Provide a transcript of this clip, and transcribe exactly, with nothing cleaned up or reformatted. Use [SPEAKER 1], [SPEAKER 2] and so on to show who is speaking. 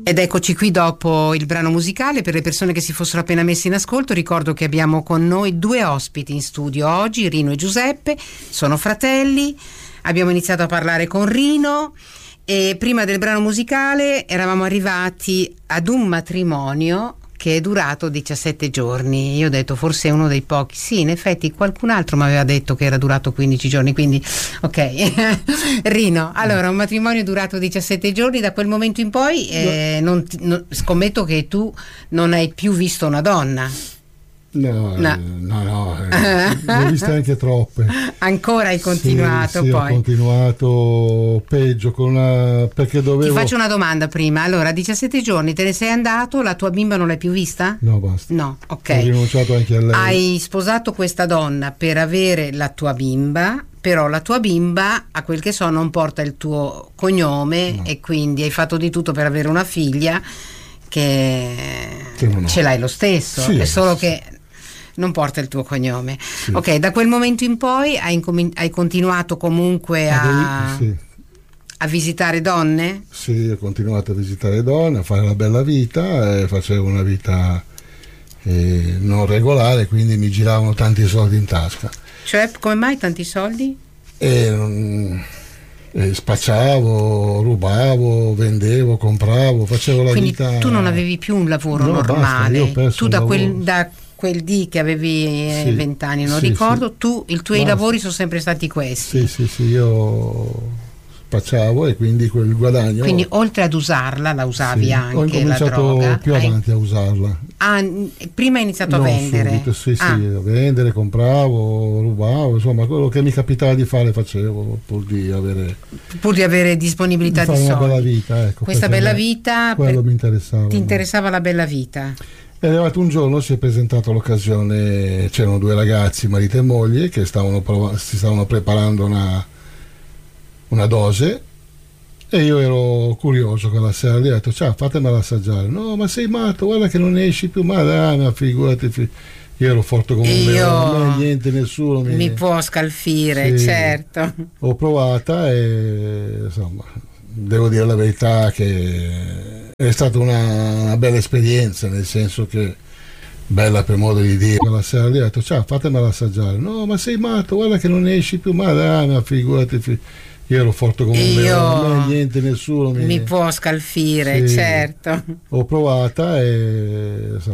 [SPEAKER 1] Ed eccoci qui dopo il brano musicale. Per le persone che si fossero appena messi in ascolto, ricordo che abbiamo con noi due ospiti in studio oggi, Rino e Giuseppe, sono fratelli. Abbiamo iniziato a parlare con Rino e prima del brano musicale eravamo arrivati ad un matrimonio che è durato diciassette giorni. Io ho detto forse è uno dei pochi. Sì, in effetti qualcun altro mi aveva detto che era durato quindici giorni, quindi ok. Rino, allora un matrimonio durato diciassette giorni, da quel momento in poi eh, non ti- non- scommetto che tu non hai più visto una donna.
[SPEAKER 2] No,
[SPEAKER 1] No.
[SPEAKER 2] eh, no, no, eh, ne ho viste anche troppe.
[SPEAKER 1] Ancora hai continuato.
[SPEAKER 2] Sì, sì, ho
[SPEAKER 1] poi
[SPEAKER 2] continuato peggio con una, perché
[SPEAKER 1] ti
[SPEAKER 2] dovevo.
[SPEAKER 1] faccio una domanda prima. Allora, diciassette giorni te ne sei andato, la tua bimba non l'hai più vista?
[SPEAKER 2] No, basta.
[SPEAKER 1] No, ok.
[SPEAKER 2] Ho rinunciato anche a lei.
[SPEAKER 1] Hai sposato questa donna per avere la tua bimba, però la tua bimba, a quel che so, non porta il tuo cognome,
[SPEAKER 2] No.
[SPEAKER 1] e quindi hai fatto di tutto per avere una figlia che,
[SPEAKER 2] Che non ho.
[SPEAKER 1] ce l'hai lo stesso,
[SPEAKER 2] Sì,
[SPEAKER 1] è solo
[SPEAKER 2] sì.
[SPEAKER 1] che non porta il tuo cognome.
[SPEAKER 2] Sì.
[SPEAKER 1] Ok, da quel momento in poi hai, incomin- hai continuato comunque a,
[SPEAKER 2] Sì,
[SPEAKER 1] a visitare donne?
[SPEAKER 2] sì, ho continuato a visitare donne, a fare la bella vita, e facevo una vita eh, non regolare, quindi mi giravano tanti soldi in tasca.
[SPEAKER 1] Cioè, come mai tanti soldi?
[SPEAKER 2] E, mm, e spacciavo, rubavo, vendevo, compravo, facevo la
[SPEAKER 1] Quindi
[SPEAKER 2] vita.
[SPEAKER 1] tu non avevi più un lavoro
[SPEAKER 2] No, basta,
[SPEAKER 1] normale.
[SPEAKER 2] io ho perso
[SPEAKER 1] Tu
[SPEAKER 2] il
[SPEAKER 1] da quel,
[SPEAKER 2] lavoro.
[SPEAKER 1] da quel dì che avevi
[SPEAKER 2] Sì,
[SPEAKER 1] vent'anni, non
[SPEAKER 2] sì,
[SPEAKER 1] ricordo,
[SPEAKER 2] sì.
[SPEAKER 1] tu i tuoi
[SPEAKER 2] Basta.
[SPEAKER 1] lavori sono sempre stati questi.
[SPEAKER 2] Sì, sì, sì, io spacciavo e quindi quel guadagno.
[SPEAKER 1] Quindi oltre ad usarla, la usavi
[SPEAKER 2] sì,
[SPEAKER 1] anche
[SPEAKER 2] ho
[SPEAKER 1] la
[SPEAKER 2] incominciato
[SPEAKER 1] droga.
[SPEAKER 2] più
[SPEAKER 1] Hai-
[SPEAKER 2] avanti a usarla.
[SPEAKER 1] ah, n- prima hai iniziato
[SPEAKER 2] Non
[SPEAKER 1] a vendere.
[SPEAKER 2] subito, sì, sì,
[SPEAKER 1] Ah,
[SPEAKER 2] a vendere, compravo, rubavo, insomma, quello che mi capitava di fare facevo pur di avere
[SPEAKER 1] pur di avere disponibilità
[SPEAKER 2] di
[SPEAKER 1] di,
[SPEAKER 2] fare una
[SPEAKER 1] soldi.
[SPEAKER 2] bella vita, ecco.
[SPEAKER 1] Questa
[SPEAKER 2] perché
[SPEAKER 1] bella
[SPEAKER 2] me-
[SPEAKER 1] vita
[SPEAKER 2] quello
[SPEAKER 1] per-
[SPEAKER 2] mi interessava.
[SPEAKER 1] ti interessava la bella vita.
[SPEAKER 2] È arrivato un giorno, si è presentata l'occasione, c'erano due ragazzi, marito e moglie, che stavano prov- si stavano preparando una, una dose, e io ero curioso quella sera, gli ho detto, ciao, fatemela assaggiare. No, ma sei matto, guarda che non esci più, ma dai, ma figurati, fi-". Io ero forte come un
[SPEAKER 1] Io-
[SPEAKER 2] leone, a me niente, nessuno mi...
[SPEAKER 1] Mi può scalfire,
[SPEAKER 2] Sì.
[SPEAKER 1] certo.
[SPEAKER 2] Ho provata e insomma, devo dire la verità che è stata una, una bella esperienza, nel senso che bella per modo di dire. La sera gli ho detto, ciao, fatemela assaggiare. No, ma sei matto, guarda che non esci più, ma dai, ma figurati, fi-". Io ero forte come un
[SPEAKER 1] Io-
[SPEAKER 2] leone, a me niente, nessuno mi...
[SPEAKER 1] Mi può scalfire,
[SPEAKER 2] Sì.
[SPEAKER 1] certo.
[SPEAKER 2] Ho provata e insomma,